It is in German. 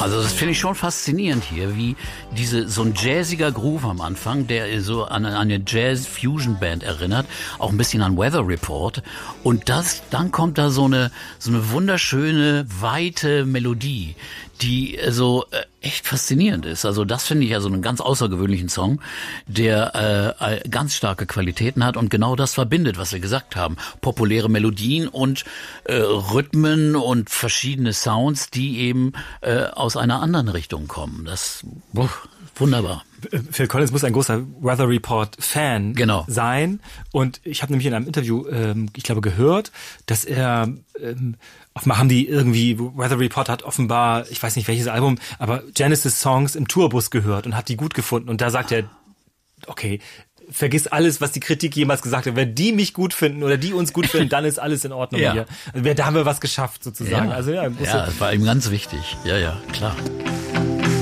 Also das finde ich schon faszinierend hier, wie so ein jazziger Groove am Anfang, der so an eine Jazz-Fusion-Band erinnert, auch ein bisschen an Weather Report. Und dann kommt da so eine wunderschöne, weite Melodie, die so echt faszinierend ist. Also das finde ich also einen ganz außergewöhnlichen Song, der ganz starke Qualitäten hat und genau das verbindet, was wir gesagt haben. Populäre Melodien und Rhythmen und verschiedene Sounds, die eben aus einer anderen Richtung kommen. Das wunderbar. Phil Collins muss ein großer Weather Report Fan sein. Und ich habe nämlich in einem Interview, ich glaube, gehört, dass er offenbar haben die irgendwie, Weather Report hat offenbar, ich weiß nicht welches Album, aber Genesis Songs im Tourbus gehört und hat die gut gefunden. Und da sagt er, okay, vergiss alles, was die Kritik jemals gesagt hat. Wenn die mich gut finden oder die uns gut finden, dann ist alles in Ordnung hier. Also, da haben wir was geschafft sozusagen. Ja, also, das war ihm ganz wichtig. Ja, klar.